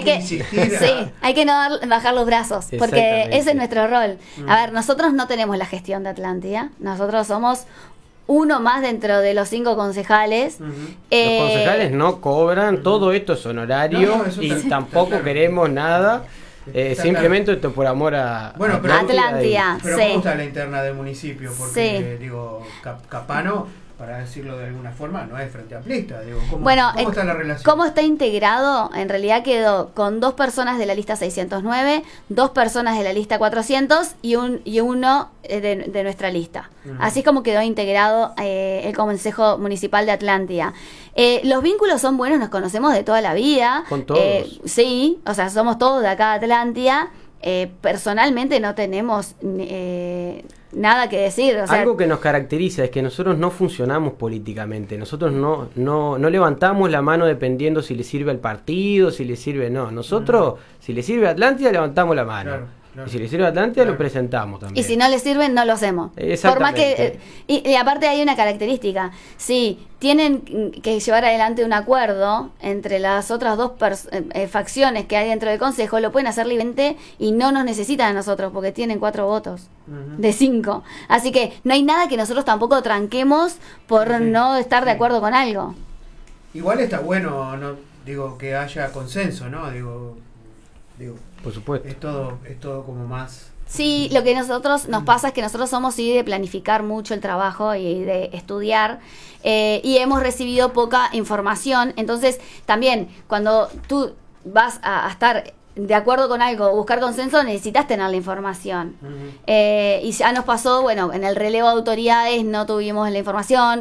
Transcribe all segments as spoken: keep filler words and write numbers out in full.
que, insistir. sí, a... hay que no dar, bajar los brazos, porque ese es nuestro rol. Mm. A ver, nosotros no tenemos la gestión de Atlántida, nosotros somos uno más dentro de los cinco concejales. Uh-huh. eh, los concejales no cobran, uh-huh. todo esto es honorario, no, no, y está, tampoco claro. queremos nada. Eh, simplemente claro. esto por amor a, bueno, pero, a Atlántida. Pero sí. ¿cómo está la interna del municipio? Porque sí. digo, Cap- Capano, para decirlo de alguna forma, no es frente amplista. Digo, ¿cómo, bueno, ¿cómo eh, está la relación? ¿Cómo está integrado? En realidad quedó con dos personas de la lista seiscientos nueve, dos personas de la lista cuatrocientos y un y uno de, de nuestra lista. Uh-huh. Así es como quedó integrado eh, el Consejo Municipal de Atlántida. Eh, los vínculos son buenos, nos conocemos de toda la vida. Con todos. Eh, sí, o sea, somos todos de acá de Atlántida. Eh, personalmente no tenemos eh, nada que decir. O sea, algo que nos caracteriza es que nosotros no funcionamos políticamente. Nosotros no, no, no levantamos la mano dependiendo si le sirve al partido, si le sirve no. Nosotros, uh-huh. si le sirve a Atlántida, levantamos la mano. Claro. Claro. Y si le sirve a Atlántida, claro. lo presentamos también. Y si no le sirven, no lo hacemos. Por más que eh, y, y aparte hay una característica. Si tienen que llevar adelante un acuerdo entre las otras dos pers- eh, facciones que hay dentro del Consejo, lo pueden hacer libremente y no nos necesitan a nosotros porque tienen cuatro votos uh-huh. de cinco. Así que no hay nada que nosotros tampoco tranquemos por sí. no estar sí. de acuerdo con algo. Igual está bueno, no digo que haya consenso, ¿no? Digo, digo. Por supuesto. Es todo, es todo como más... Sí, lo que nosotros nos pasa es que nosotros somos sí de planificar mucho el trabajo y de estudiar eh, y hemos recibido poca información. Entonces, también cuando tú vas a, a estar de acuerdo con algo, buscar consenso, necesitas tener la información. Uh-huh. Eh, y ya nos pasó, bueno, en el relevo de autoridades no tuvimos la información,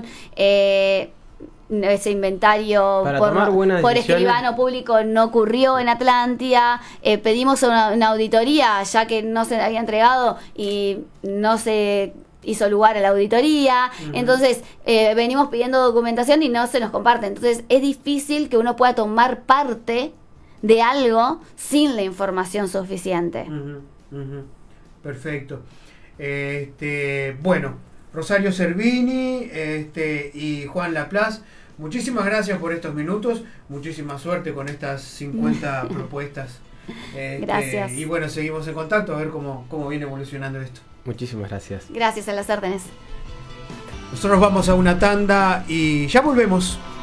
eh, ese inventario Para por, tomar buenas por decisiones. escribano público no ocurrió en Atlántida, eh, pedimos una, una auditoría ya que no se había entregado y no se hizo lugar a la auditoría, uh-huh. entonces eh, venimos pidiendo documentación y no se nos comparte, entonces es difícil que uno pueda tomar parte de algo sin la información suficiente. Uh-huh. Uh-huh. Perfecto. Este, bueno, Rosario Cervini este, y Juan Laplace, muchísimas gracias por estos minutos, muchísima suerte con estas cincuenta propuestas. Este, gracias. Y bueno, seguimos en contacto a ver cómo, cómo viene evolucionando esto. Muchísimas gracias. Gracias, a las órdenes. Nosotros vamos a una tanda y ya volvemos.